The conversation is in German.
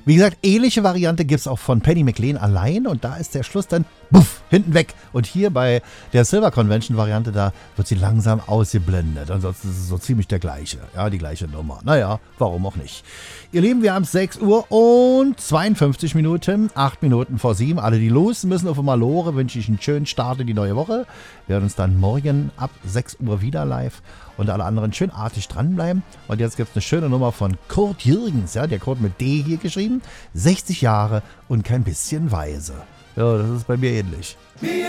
Wie gesagt, ähnliche Variante gibt es auch von Penny McLean allein und da ist der Schluss dann buff, hinten weg. Und hier bei der Silver Convention Variante, da wird sie langsam ausgeblendet. Ansonsten ist es so ziemlich der gleiche, ja, die gleiche Nummer. Naja, warum auch nicht. Ihr Lieben, wir haben 6 Uhr und 52 Minuten, 8 Minuten vor 7. Alle, die los müssen auf Malore, wünsche ich einen schönen Start in die neue Woche. Wir hören uns dann morgen ab 6 Uhr wieder live. Und alle anderen schön artig dranbleiben. Und jetzt gibt es eine schöne Nummer von Kurt Jürgens. Ja, der Kurt mit D hier geschrieben. 60 Jahre und kein bisschen weise. Ja, das ist bei mir ähnlich.